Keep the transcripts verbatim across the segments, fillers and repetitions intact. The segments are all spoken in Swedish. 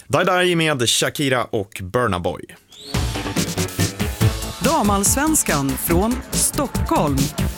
Die Die med Shakira och Burna Boy. Damallsvenskan från Stockholm.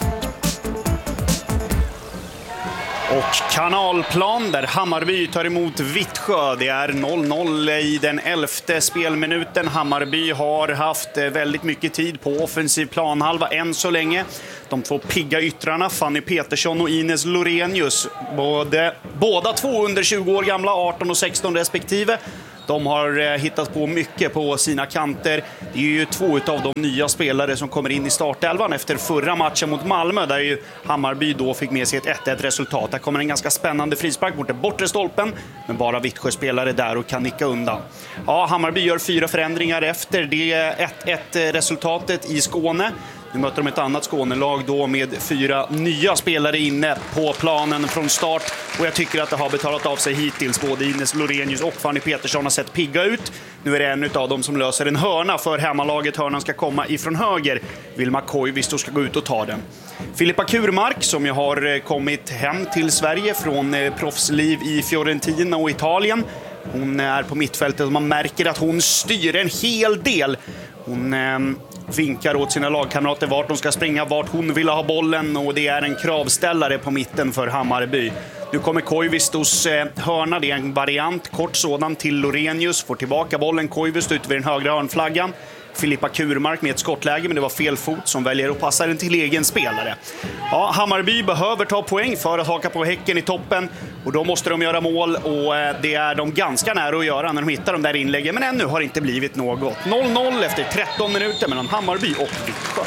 Och Kanalplan där Hammarby tar emot Vittsjö. Det är noll noll i den elfte spelminuten. Hammarby har haft väldigt mycket tid på offensiv planhalva än så länge. De två pigga yttrarna, Fanny Petersson och Ines Lorenius, både, båda två under tjugo år gamla, arton och sexton respektive. De har hittat på mycket på sina kanter. Det är ju två av de nya spelare som kommer in i startelvan efter förra matchen mot Malmö, där ju Hammarby då fick med sig ett ett ett resultat. Där kommer en ganska spännande frispark mot den bortre stolpen, men bara Vittsjö-spelare där och kan nicka undan. Ja, Hammarby gör fyra förändringar efter det ett ett resultatet i Skåne. Nu möter de ett annat Skånelag då med fyra nya spelare inne på planen från start. Och jag tycker att det har betalat av sig hittills. Både Ines Lorenius och Fanny Petersson har sett pigga ut. Nu är det en av dem som löser en hörna för hemmalaget. Hörnan ska komma ifrån höger. Vilma Koivisto ska gå ut och ta den. Filippa Kurmark, som ju har kommit hem till Sverige från proffsliv i Fiorentina och Italien. Hon är på mittfältet och man märker att hon styr en hel del. Hon eh, vinkar åt sina lagkamrater vart de ska springa, vart hon vill ha bollen, och det är en kravställare på mitten för Hammarby. Nu kommer Koivistos eh, hörna, det är en variant, kort sådan till Lorenius, får tillbaka bollen Koivisto ut vid den högra hörnflaggan. Filippa Kurmark med ett skottläge, men det var fel fot som väljer att passa den till egen spelare. Ja, Hammarby behöver ta poäng för att haka på Häcken i toppen, och då måste de göra mål, och det är de ganska nära att göra när de hittar de där inläggen, men ännu har det inte blivit något. noll noll efter tretton minuter mellan Hammarby och Vittsjö.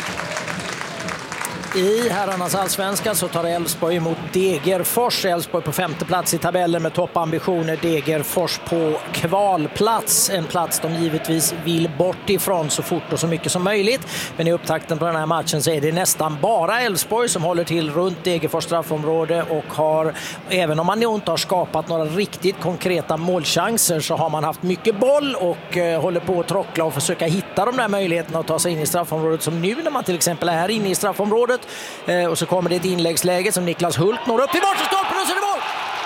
I herrarnas allsvenska så tar Elfsborg emot Degerfors. Elfsborg på femte plats i tabellen med toppambitioner. Degerfors på kvalplats. En plats de givetvis vill bort ifrån så fort och så mycket som möjligt. Men i upptakten på den här matchen så är det nästan bara Elfsborg som håller till runt Degerfors straffområde, och har, även om man inte har skapat några riktigt konkreta målchanser, så har man haft mycket boll och eh, håller på att trockla och försöka hitta de där möjligheterna att ta sig in i straffområdet, som nu när man till exempel är här inne i straffområdet. Eh, och så kommer det ett inläggsläge som Niklas Hult når upp till bortre stolpen, och så är det mål!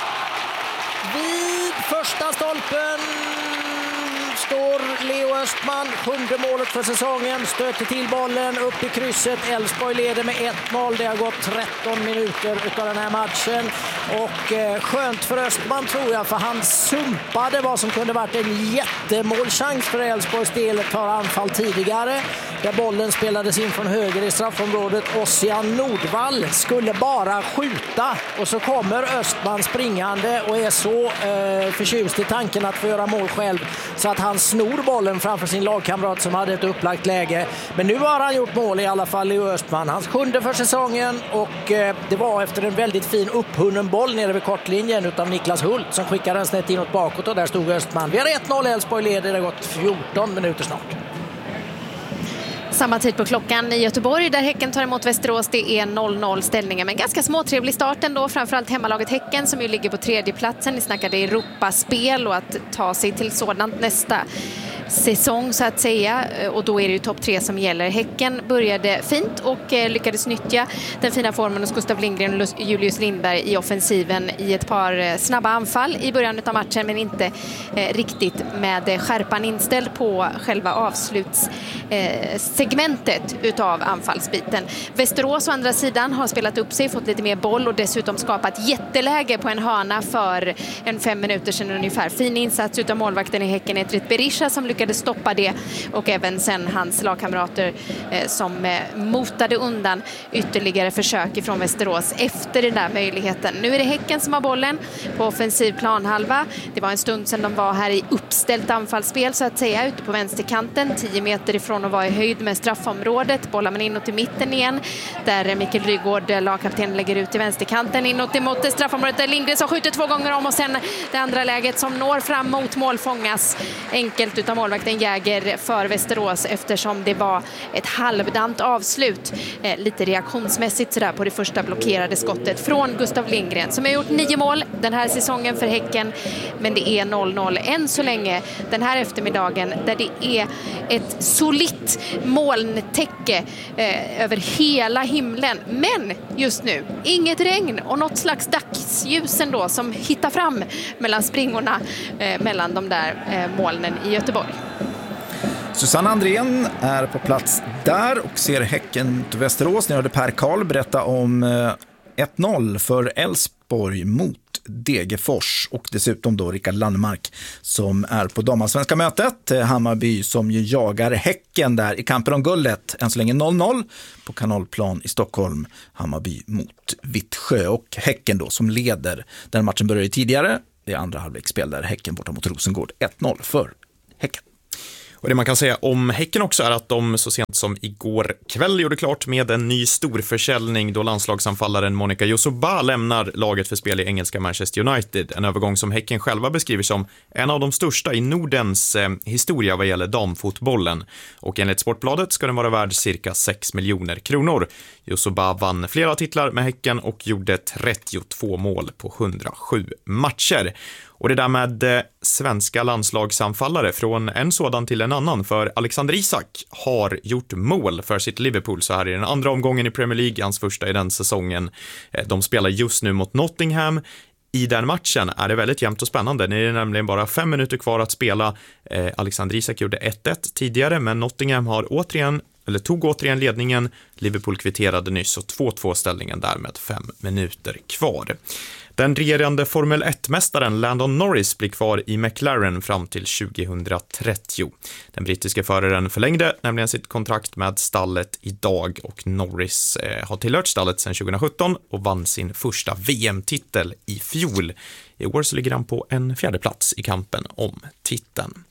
Vid första stolpen står Leo Östman, sjunde målet för säsongen, stöter till bollen upp i krysset. Elfsborg leder med ett noll. Det har gått tretton minuter utav den här matchen, och eh, skönt för Östman tror jag, för han sumpade vad som kunde varit en jättemålchans för Elfsborgs del för anfall tidigare, där bollen spelades in från höger i straffområdet. Ossian Nordvall skulle bara skjuta, och så kommer Östman springande och är så eh, förtjust i tanken att få göra mål själv, så att han snor bollen framför sin lagkamrat som hade ett upplagt läge. Men nu har han gjort mål i alla fall, Leo Östman. Hans sjunde för säsongen, och eh, det var efter en väldigt fin upphunnen boll nere vid kortlinjen utav Niklas Hult som skickade den snett inåt bakåt, och där stod Östman. Vi har ett noll, Elfsborg leder, det har gått fjorton minuter snart. Samma tid på klockan i Göteborg där Häcken tar emot Västerås. Det är noll noll ställningar, men ganska småtrevlig start ändå. Framförallt hemmalaget Häcken som ju ligger på tredje platsen. Ni snackade Europaspel och att ta sig till sådant nästa säsong så att säga, och då är det ju topp tre som gäller. Häcken började fint och eh, lyckades nyttja den fina formen hos Gustav Lindgren och Julius Lindberg i offensiven i ett par eh, snabba anfall i början av matchen, men inte eh, riktigt med eh, skärpan inställd på själva avslutssegmentet eh, utav anfallsbiten. Västerås å andra sidan har spelat upp sig, fått lite mer boll och dessutom skapat jätteläge på en hörna för en fem minuter sedan ungefär. Fin insats utav målvakten i Häcken, Etrit Berisha, som lyckades stoppa det, och även sen hans lagkamrater eh, som eh, motade undan ytterligare försök ifrån Västerås efter den där möjligheten. Nu är det Häcken som har bollen på offensiv planhalva. Det var en stund sedan de var här i uppställt anfallsspel så att säga, ute på vänsterkanten, tio meter ifrån att vara i höjd med straffområdet. Bollar man inåt i mitten igen, där Mikael Rygård, lagkapten, lägger ut i vänsterkanten inåt emot straffområdet där Lindgren har skjutit två gånger om, och sen det andra läget som når fram mot mål fångas enkelt utav mål målvakten Jäger för Västerås eftersom det var ett halvdant avslut. Eh, lite reaktionsmässigt sådär på det första blockerade skottet från Gustav Lindgren som har gjort nio mål den här säsongen för Häcken. Men det är noll noll än så länge den här eftermiddagen där det är ett solitt molntäcke eh, över hela himlen. Men just nu inget regn och något slags dagsljus ändå som hittar fram mellan springorna eh, mellan de där eh, molnen i Göteborg. Susanne Andrén är på plats där och ser Häcken mot Västerås. Ni hörde Per Karl berätta om eh, ett noll för Elfsborg mot Degerfors och dessutom då Rickard Landmark som är på damallsvenska mötet. Hammarby som ju jagar Häcken där i kampen om guldet. Än så länge noll noll på Kanalplan i Stockholm. Hammarby mot Vittsjö och Häcken då som leder. Den matchen började tidigare. Det är andra halvleksspel där Häcken borta mot Rosengård. ett noll för Häcken. Och det man kan säga om Häcken också är att de så sent som igår kväll gjorde klart med en ny storförsäljning då landslagsanfallaren Monica Yosuba lämnar laget för spel i engelska Manchester United. En övergång som Häcken själva beskriver som en av de största i Nordens eh, historia vad gäller damfotbollen. Och enligt Sportbladet ska den vara värd cirka sex miljoner kronor. Yosuba vann flera titlar med Häcken och gjorde trettiotvå mål på hundrasju matcher. Och det där med eh, svenska landslagsanfallare från en sådan till en annan, för Alexander Isak har gjort mål för sitt Liverpool så här i den andra omgången i Premier League, hans första i den säsongen. Eh, de spelar just nu mot Nottingham. I den matchen är det väldigt jämnt och spännande. Det är nämligen bara fem minuter kvar att spela. Eh, Alexander Isak gjorde ett ett tidigare, men Nottingham har återigen eller tog återigen ledningen. Liverpool kvitterade nyss och två två ställningen där med fem minuter kvar. Den regerande Formel ett-mästaren Landon Norris blir kvar i McLaren fram till tjugohundratrettio. Den brittiska föraren förlängde nämligen sitt kontrakt med stallet idag och Norris eh, har tillhört stallet sedan tjugosjutton och vann sin första V M-titel i fjol. I år så ligger han på en fjärde plats i kampen om titeln.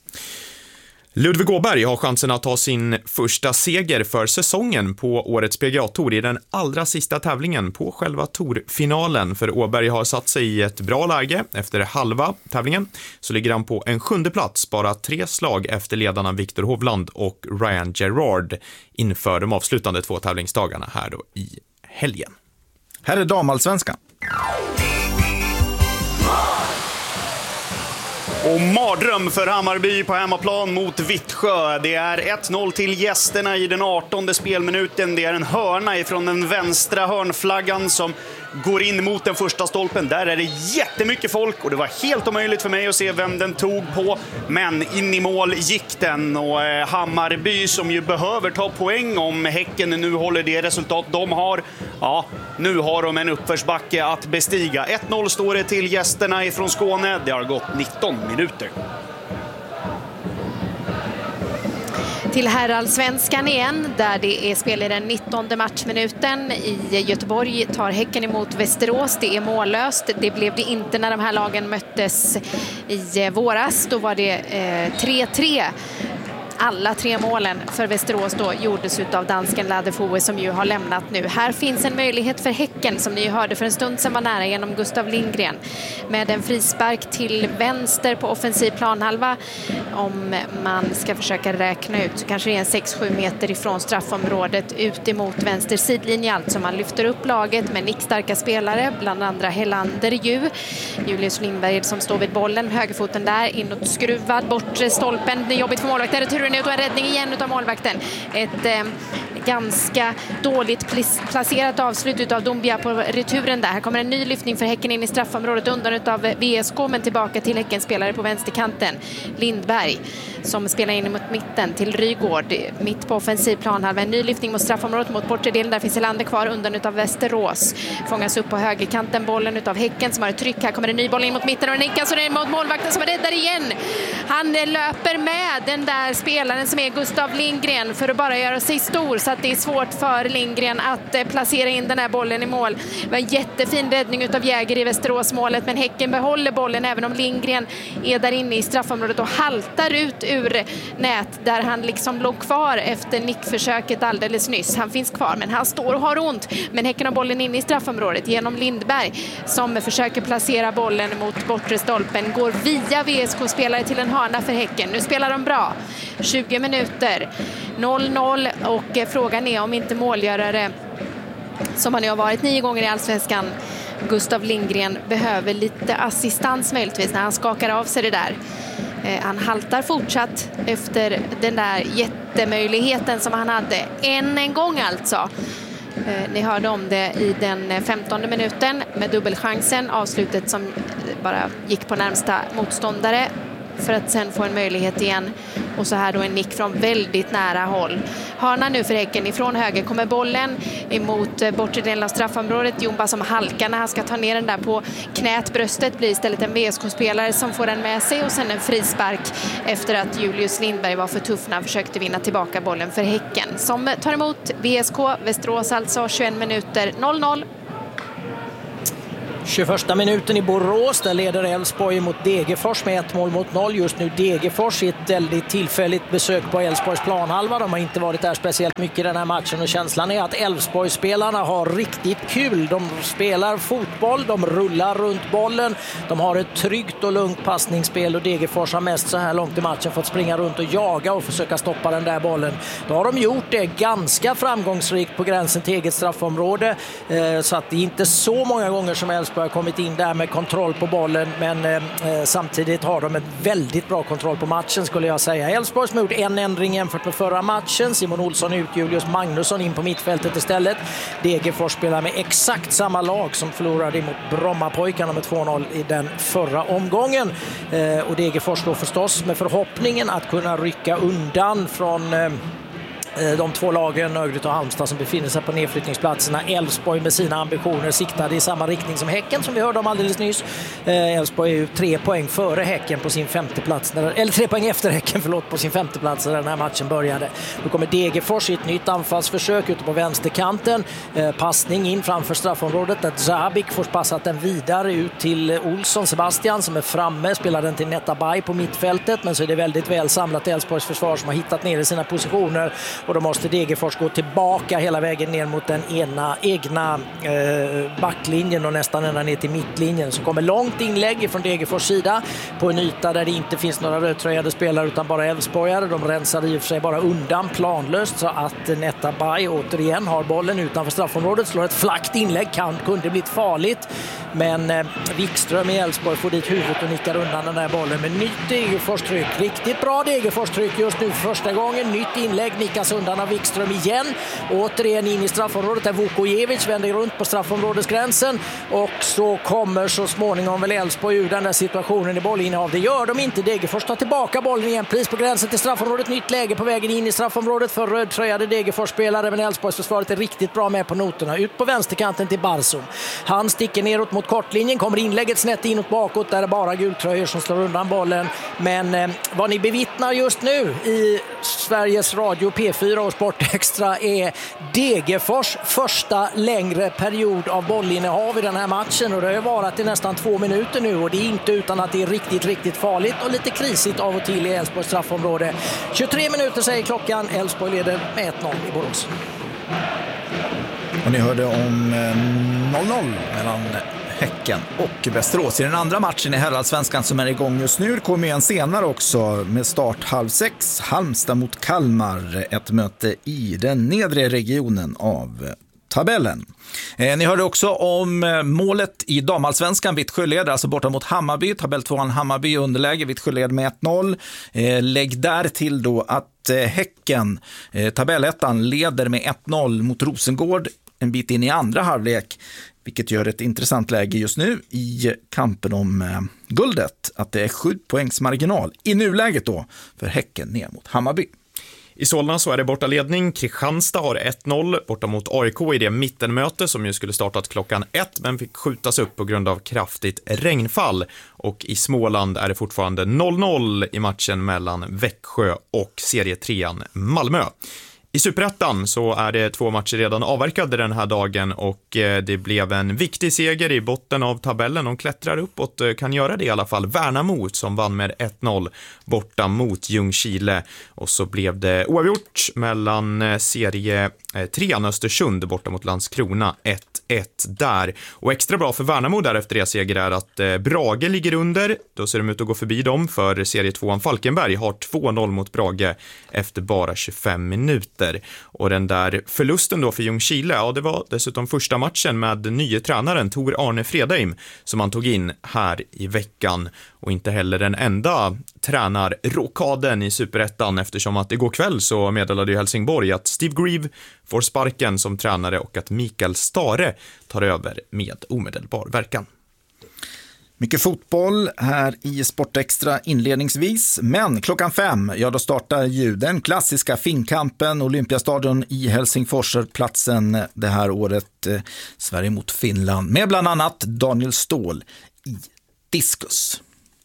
Ludvig Åberg har chansen att ta sin första seger för säsongen på årets P G A-tour i den allra sista tävlingen på själva tourfinalen. För Åberg har satt sig i ett bra läge efter halva tävlingen. Så ligger han på en sjunde plats, bara tre slag efter ledarna Victor Hovland och Ryan Gerard inför de avslutande två tävlingsdagarna här då i helgen. Här är damallsvenskan. Och mardröm för Hammarby på hemmaplan mot Vittsjö. Det är ett noll till gästerna i den artonde spelminuten. Det är en hörna ifrån den vänstra hörnflaggan som går in mot den första stolpen. Där är det jättemycket folk och det var helt omöjligt för mig att se vem den tog på. Men in i mål gick den och eh, Hammarby som ju behöver ta poäng om Häcken nu håller det resultat de har. Ja, nu har de en uppförsbacke att bestiga. ett noll står det till gästerna ifrån Skåne. Det har gått nitton minuter. Till herrallsvenskan igen där det är spel i den nittonde matchminuten. I Göteborg tar Häcken emot Västerås. Det är mållöst. Det blev det inte när de här lagen möttes i våras. Då var det eh, tre tre. Alla tre målen för Västerås då gjordes av dansken Ladefoe som ju har lämnat nu. Här finns en möjlighet för Häcken som ni hörde för en stund sedan var nära genom Gustav Lindgren. Med en frispark till vänster på offensiv planhalva. Om man ska försöka räkna ut så kanske det är en sex sju meter ifrån straffområdet ut emot vänster sidlinje. Alltså man lyfter upp laget med nickstarka spelare, bland andra Helander ju. Julius Lindberg som står vid bollen, högerfoten där, inåt skruvad, bortre stolpen. Det är jobbigt för målvakten. Returen ut och en räddning igen utav målvakten. Ett eh, ganska dåligt placerat avslut utav Dombia på returen där. Här kommer en ny lyftning för Häcken in i straffområdet undan utav V S K men tillbaka till Häcken spelare på vänsterkanten. Lindberg som spelar in mot mitten till Rygård mitt på offensiv planhalva. En ny lyftning mot straffområdet mot bortre delen. Där finns Helander kvar undan utav Västerås. Fångas upp på högerkanten bollen utav Häcken som har ett tryck. Här kommer en ny boll in mot mitten och en nickas och det är mot målvakten som är räddar igen. Han löper med den där spelaren som är Gustav Lindgren för att bara göra sig stor så att att det är svårt för Lindgren att eh, placera in den här bollen i mål. Det var en jättefin räddning utav Jäger i Västeråsmålet, men Häcken behåller bollen även om Lindgren är där inne i straffområdet och haltar ut ur nät där han liksom låg kvar efter nickförsöket alldeles nyss. Han finns kvar, men han står och har ont. Men Häcken har bollen inne i straffområdet genom Lindberg som försöker placera bollen mot bortre stolpen. Går via V S K-spelare till en hörna för Häcken. Nu spelar de bra. tjugo minuter. noll noll och frågan är om inte målgörare som han nu har varit nio gånger i Allsvenskan, Gustav Lindgren, behöver lite assistans möjligtvis när han skakar av sig det där. Eh, han haltar fortsatt efter den där jättemöjligheten som han hade än en gång alltså. Eh, ni hörde om det i den femtonde minuten med dubbelchansen, avslutet som bara gick på närmsta motståndare för att sen få en möjlighet igen. Och så här då en nick från väldigt nära håll. Hörna nu för Häcken. Ifrån höger kommer bollen emot bortre delen av straffområdet. Jomba som halkar när han ska ta ner den där på knät. Bröstet blir istället en V S K-spelare som får den med sig. Och sen en frispark efter att Julius Lindberg var för tuff när han försökte vinna tillbaka bollen för Häcken. Som tar emot V S K. Västerås alltså tjugoett minuter noll noll. tjugoförsta minuten i Borås, där leder Elfsborg mot Degerfors med ett mål mot noll. Just nu Degerfors i ett väldigt tillfälligt besök på Elfsborgs planhalva. De har inte varit där speciellt mycket i den här matchen och känslan är att Elfsborgsspelarna har riktigt kul. De spelar fotboll, de rullar runt bollen, de har ett tryggt och lugnt passningsspel och Degerfors har mest så här långt i matchen fått springa runt och jaga och försöka stoppa den där bollen. Då har de gjort det ganska framgångsrikt på gränsen till eget straffområde, så att det är inte så många gånger som Elfsborg har kommit in där med kontroll på bollen, men eh, samtidigt har de en väldigt bra kontroll på matchen skulle jag säga. Elfsborg som har gjort en ändring jämfört med förra matchen. Simon Olsson ut, Julius Magnusson in på mittfältet istället. Degerfors spelar med exakt samma lag som förlorade mot Brommapojkarna med två noll i den förra omgången. Eh, och Degerfors då förstås med förhoppningen att kunna rycka undan från eh, de två lagen, Örgryte och Halmstad, som befinner sig på nedflyttningsplatserna. Elfsborg med sina ambitioner siktade i samma riktning som Häcken som vi hörde om alldeles nyss. Elfsborg är ju tre poäng före Häcken på sin femte plats, eller tre poäng efter Häcken förlåt, på sin femte plats när den här matchen började. Då kommer Degerfors i ett nytt anfallsförsök ute på vänsterkanten. Passning in framför straffområdet där Zabik får passat den vidare ut till Olsson Sebastian som är framme, spelar den till Netabay på mittfältet, men så är det väldigt väl samlat Elfsborgs försvar som har hittat ner i sina positioner. Och då måste Degerfors gå tillbaka hela vägen ner mot den ena egna eh, backlinjen och nästan ända ner till mittlinjen. Så kommer långt inlägg från Degerfors sida på en yta där det inte finns några rödtröjade spelare utan bara Elfsborgare. De rensar i och för sig bara undan planlöst så att Netabay återigen har bollen utanför straffområdet. Slår ett flackt inlägg, kan, kunde blivit farligt. Men eh, Wikström i Elfsborg får dit huvudet och nickar undan den där bollen med nytt Degerfors-tryck. Riktigt bra Degerfors-tryck just nu för första gången. Nytt inlägg, nickas undan av Wikström igen. Återigen in i straffområdet där Vukojevic vänder runt på straffområdesgränsen. Och så kommer så småningom väl Elfsborg ur den där situationen i bollinnehav. Det gör de inte. Degerfors tar tillbaka bollen igen. Pris på gränsen till straffområdet. Nytt läge på vägen in i straffområdet för rödtröjade Degerfors-spelare. Men Elfsborgs försvaret är riktigt bra med på noterna. Ut på vänsterkanten till Barsum. Han sticker neråt mot kortlinjen. Kommer inlägget snett inåt bakåt. Där är bara gultröjor som slår undan bollen. Men eh, vad ni bevittnar just nu i Sveriges Radio P fyra och Sport Extra är Degerfors första längre period av bollinnehav i den här matchen. Och det har varit i nästan två minuter nu. Och det är inte utan att det är riktigt, riktigt farligt och lite krisigt av och till i Elfsborgs straffområde. tjugotre minuter säger klockan. Elfsborg leder med ett noll i Borås. Och ni hörde om noll noll mellan Häcken och Västerås i den andra matchen i herrallsvenskan som är igång just nu. Det kommer en senare också med start halv sex. Halmstad mot Kalmar, ett möte i den nedre regionen av tabellen. Eh, ni hörde också om eh, målet i damallsvenskan. Vittsjö leder alltså borta mot Hammarby. Tabell tvåan Hammarby underläge. Vittsjö leder med ett noll. Eh, lägg där till då att eh, Häcken, eh, tabellettan, leder med ett noll mot Rosengård en bit in i andra halvlek. Vilket gör ett intressant läge just nu i kampen om eh, guldet. Att det är sju poängs marginal i nuläget då för Häcken ner mot Hammarby. I Solna så är det bortaledning. Kristianstad har ett noll borta mot A I K i det mittenmöte som ju skulle startat klockan ett men fick skjutas upp på grund av kraftigt regnfall. Och i Småland är det fortfarande noll noll i matchen mellan Växjö och serietrean Malmö. I I Superettan så är det två matcher redan avverkade den här dagen och det blev en viktig seger i botten av tabellen. De klättrar uppåt, kan göra det i alla fall. Värnamo som vann med ett noll borta mot Ljungskile. Och så blev det oavgjort mellan serie tre Östersund borta mot Landskrona ett ett där. Och extra bra för Värnamo där efter det seger är att Brage ligger under. Då ser de ut att gå förbi dem, för serie tvåan Falkenberg har två noll mot Brage efter bara tjugofem minuter. Och den där förlusten då för Ljungskile, ja det var dessutom första matchen med nye tränaren Tor Arne Fredheim som han tog in här i veckan. Och inte heller den enda tränarrokaden i Superettan, eftersom att igår kväll så meddelade ju Helsingborg att Steve Grieve får sparken som tränare och att Mikael Stare tar över med omedelbar verkan. Mycket fotboll här i Sportextra inledningsvis, men klockan fem, ja då startar ju den klassiska Finnkampen, Olympiastadion i Helsingfors, platsen det här året, eh, Sverige mot Finland, med bland annat Daniel Ståhl i diskus.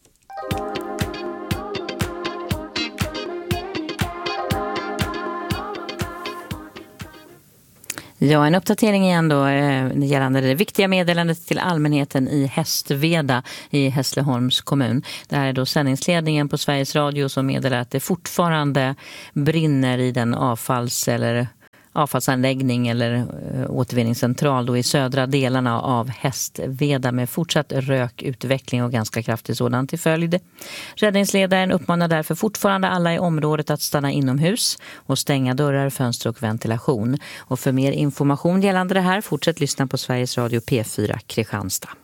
Ja, en uppdatering igen då eh, gällande det viktiga meddelandet till allmänheten i Hästveda i Hässleholms kommun. Det här är då sändningsledningen på Sveriges Radio som meddelar att det fortfarande brinner i den avfalls- eller avfallsanläggning eller eh, återvinningscentral då i södra delarna av Hästveda med fortsatt rökutveckling och ganska kraftig sådan till följd. Räddningsledaren uppmanar därför fortfarande alla i området att stanna inomhus och stänga dörrar, fönster och ventilation. Och för mer information gällande det här, fortsätt lyssna på Sveriges Radio P fyra Kristianstad.